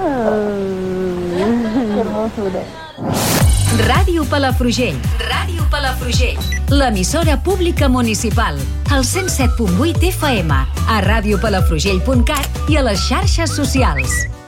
hermosura. Ràdio Palafrugell. Ràdio Palafrugell. L'emissora pública municipal. Al 107.8 FM. A radiopalafrugell.cat i a les xarxes socials.